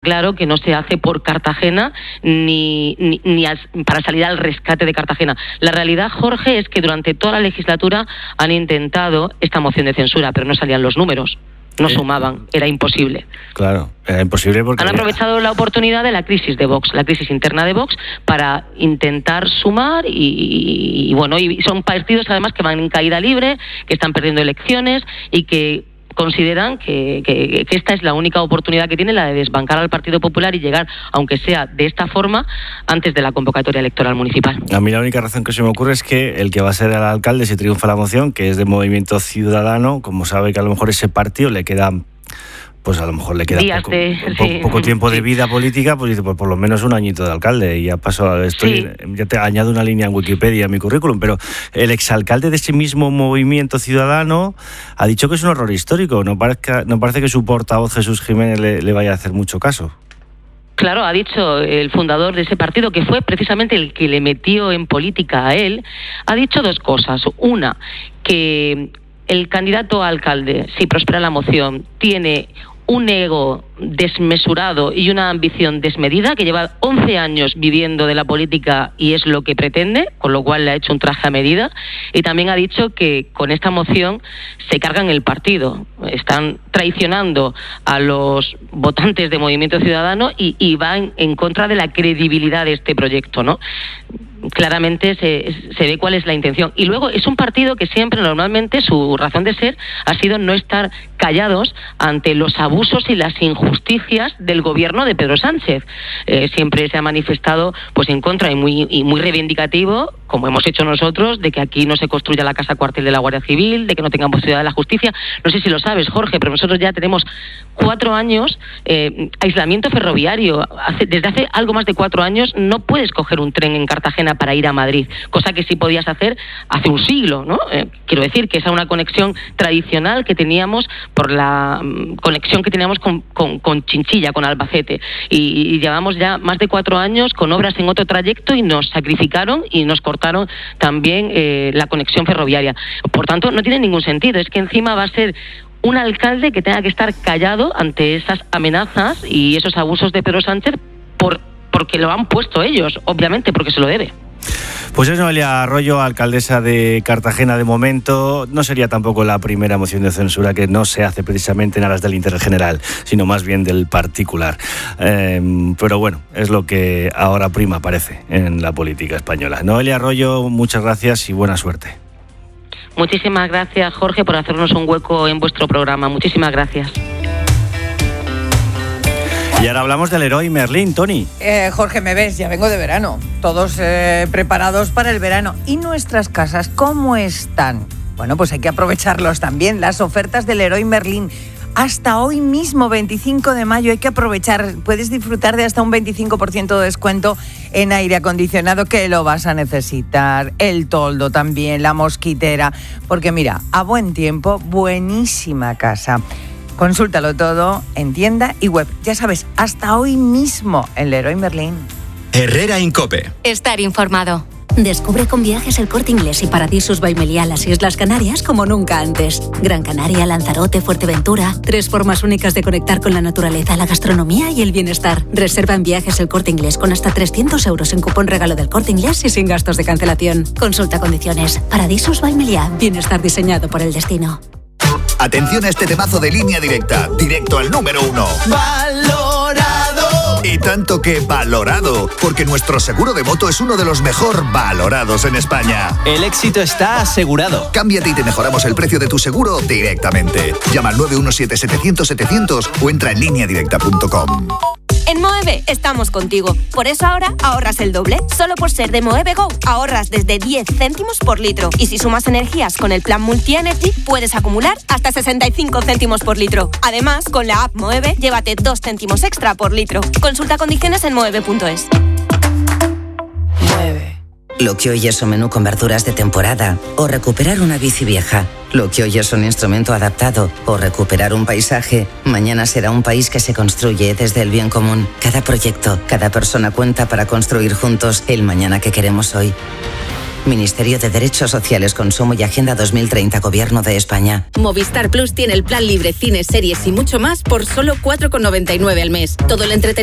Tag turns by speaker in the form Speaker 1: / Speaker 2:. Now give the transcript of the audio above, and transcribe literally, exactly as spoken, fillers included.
Speaker 1: claro que no se hace por Cartagena ni, ni, ni as, para salir al rescate de Cartagena. La realidad, Jorge, es que durante toda la legislatura han intentado esta moción de censura, pero no salían los números, no eh, sumaban, era imposible.
Speaker 2: Claro, era imposible porque...
Speaker 1: Han aprovechado la oportunidad de la crisis de Vox, la crisis interna de Vox, para intentar sumar y, y, y bueno, y son partidos además que van en caída libre, que están perdiendo elecciones y que consideran que, que, que esta es la única oportunidad que tiene, la de desbancar al Partido Popular y llegar, aunque sea de esta forma, antes de la convocatoria electoral municipal.
Speaker 2: A mí la única razón que se me ocurre es que el que va a ser el alcalde, si triunfa la moción, que es de Movimiento Ciudadano, como sabe que a lo mejor ese partido le queda... pues a lo mejor le queda poco,
Speaker 1: de,
Speaker 2: po,
Speaker 1: sí.
Speaker 2: poco tiempo de vida política, pues dice, pues por lo menos un añito de alcalde, y ya paso, estoy, sí. ya te añado una línea en Wikipedia a mi currículum, pero el exalcalde de ese mismo Movimiento Ciudadano ha dicho que es un horror histórico, no, parezca, no parece que su portavoz Jesús Jiménez le, le vaya a hacer mucho caso.
Speaker 1: Claro, ha dicho el fundador de ese partido, que fue precisamente el que le metió en política a él, ha dicho dos cosas. Una, que el candidato a alcalde, si prospera la moción, tiene un ego desmesurado y una ambición desmedida, que lleva once años viviendo de la política y es lo que pretende, con lo cual le ha hecho un traje a medida, y también ha dicho que con esta moción se cargan el partido, están traicionando a los votantes de Movimiento Ciudadano y, y van en contra de la credibilidad de este proyecto, ¿no? Claramente se, se ve cuál es la intención. Y luego es un partido que siempre, normalmente, su razón de ser ha sido no estar callados ante los abusos y las injusticias del gobierno de Pedro Sánchez. Eh, siempre se ha manifestado pues en contra y muy, y muy reivindicativo, como hemos hecho nosotros, de que aquí no se construya la casa cuartel de la Guardia Civil, de que no tengamos ciudad de la justicia. No sé si lo sabes, Jorge, pero nosotros ya tenemos cuatro años eh, aislamiento ferroviario. Hace, desde hace algo más de cuatro años no puedes coger un tren en Cartagena para ir a Madrid, cosa que sí podías hacer hace un siglo, ¿no? Eh, quiero decir que esa es una conexión tradicional que teníamos por la um, conexión que teníamos con, con, con Chinchilla, con Albacete, y, y llevamos ya más de cuatro años con obras en otro trayecto y nos sacrificaron y nos cortaron también eh, la conexión ferroviaria. Por tanto, no tiene ningún sentido, es que encima va a ser un alcalde que tenga que estar callado ante esas amenazas y esos abusos de Pedro Sánchez por, porque lo han puesto ellos, obviamente, porque se lo debe.
Speaker 2: Pues es Noelia Arroyo, alcaldesa de Cartagena de momento. No sería tampoco la primera moción de censura que no se hace precisamente en aras del interés general, sino más bien del particular. Eh, pero bueno, es lo que ahora prima, parece, en la política española. Noelia Arroyo, muchas gracias y buena suerte.
Speaker 1: Muchísimas gracias, Jorge, por hacernos un hueco en vuestro programa. Muchísimas gracias.
Speaker 2: Y ahora hablamos del Leroy Merlin, Tony.
Speaker 3: Eh, Jorge, me ves, ya vengo de verano. Todos eh, preparados para el verano. ¿Y nuestras casas cómo están? Bueno, pues hay que aprovecharlos también. Las ofertas del Leroy Merlin. Hasta hoy mismo, veinticinco de mayo, hay que aprovechar. Puedes disfrutar de hasta un veinticinco por ciento de descuento en aire acondicionado, que lo vas a necesitar. El toldo también, la mosquitera. Porque mira, a buen tiempo, buenísima casa. Consúltalo todo en tienda y web. Ya sabes, hasta hoy mismo en Leroy Merlin.
Speaker 4: Herrera Incope.
Speaker 5: Estar informado. Descubre con Viajes El Corte Inglés y Paradisus by Meliá las Islas Canarias como nunca antes. Gran Canaria, Lanzarote, Fuerteventura. Tres formas únicas de conectar con la naturaleza, la gastronomía y el bienestar. Reserva en Viajes El Corte Inglés con hasta trescientos euros en cupón regalo del Corte Inglés y sin gastos de cancelación. Consulta condiciones. Paradisus by Meliá. Bienestar diseñado por el destino.
Speaker 4: Atención a este temazo de Línea Directa, directo al número uno. ¡Valorado! Y tanto que valorado, porque nuestro seguro de moto es uno de los mejor valorados en España.
Speaker 6: El éxito está asegurado.
Speaker 4: Cámbiate y te mejoramos el precio de tu seguro directamente. Llama al nueve uno siete, setecientos, setecientos o entra en línea directa punto com.
Speaker 7: En Moeve estamos contigo. Por eso ahora ahorras el doble. Solo por ser de Moeve Go ahorras desde diez céntimos por litro. Y si sumas energías con el plan Multi Energy, puedes acumular hasta sesenta y cinco céntimos por litro. Además, con la app Moeve, llévate dos céntimos extra por litro. Consulta condiciones en moeve punto es.
Speaker 3: Mueve.
Speaker 8: Lo que hoy es un menú con verduras de temporada o recuperar una bici vieja. Lo que hoy es un instrumento adaptado o recuperar un paisaje, mañana será un país que se construye desde el bien común. Cada proyecto, cada persona cuenta para construir juntos el mañana que queremos hoy. Ministerio de Derechos Sociales, Consumo y Agenda dos mil treinta, Gobierno de España.
Speaker 9: Movistar Plus tiene el plan libre, cine, series y mucho más por solo cuatro con noventa y nueve al mes. Todo el entretenimiento